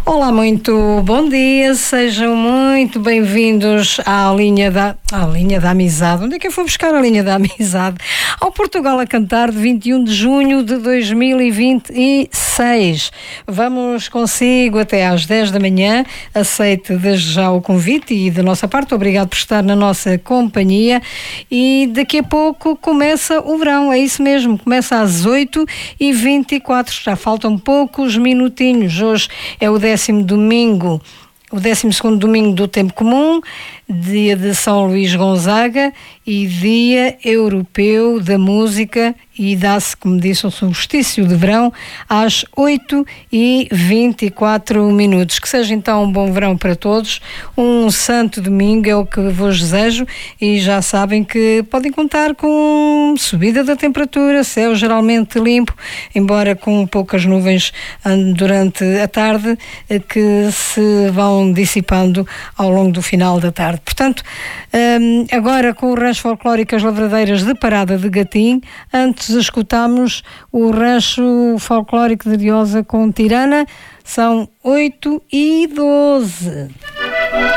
Olá, muito bom dia, sejam muito bem-vindos à linha da amizade. Onde é que eu fui buscar a linha da amizade? Ao Portugal a Cantar, de 21 de junho de 2026. Vamos consigo até às 10 da manhã. Aceite desde já o convite e da nossa parte, obrigado por estar na nossa companhia. E daqui a pouco começa o verão, é isso mesmo, começa às 8h24. Já faltam poucos minutinhos. Hoje é o 12º domingo do tempo comum, dia de São Luís Gonzaga e dia europeu da música, e dá-se, como disse, o solstício de verão às 8h24. Que seja então um bom verão para todos, um santo domingo é o que vos desejo, e já sabem que podem contar com subida da temperatura, céu geralmente limpo, embora com poucas nuvens durante a tarde, que se vão dissipando ao longo do final da tarde. Portanto, agora com o rancho folclórico As Lavradeiras de Parada de Gatim. Antes escutámos o rancho folclórico de Diosa com Tirana. São 8h12.